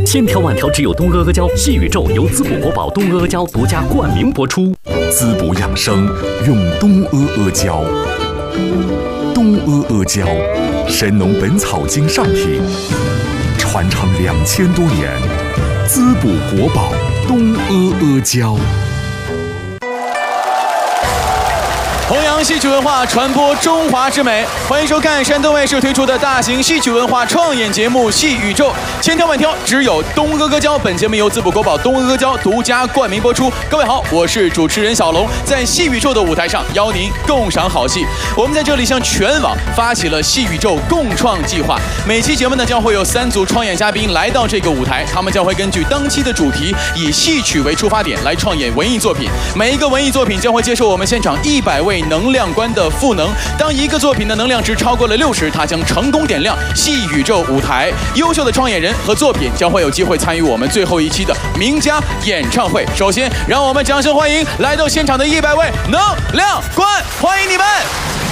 千条万条只有东阿阿胶，细宇宙由滋补国宝东阿阿胶独家冠名播出。 滋补养生用东阿阿胶，东阿阿胶，神农本草经上品，传承2000多年，滋补国宝东阿阿胶。 弘扬戏曲文化，传播中华之美。欢迎收看山东卫视推出的大型戏曲文化创演节目《戏宇宙》，千挑万挑，只有东阿阿胶。本节目由滋补国宝东阿阿胶独家冠名播出。各位好，我是主持人小龙，在戏宇宙的舞台上邀您共赏好戏。我们在这里向全网发起了戏宇宙共创计划，每期节目呢将会有3组创演嘉宾来到这个舞台，他们将会根据当期的主题，以戏曲为出发点来创演文艺作品。每一个文艺作品将会接受我们现场100位能量官的赋能，当一个作品的能量值超过了60，它将成功点亮戏宇宙舞台。优秀的创演人和作品将会有机会参与我们最后一期的名家演唱会。首先，让我们掌声欢迎来到现场的100位能量官，欢迎你们！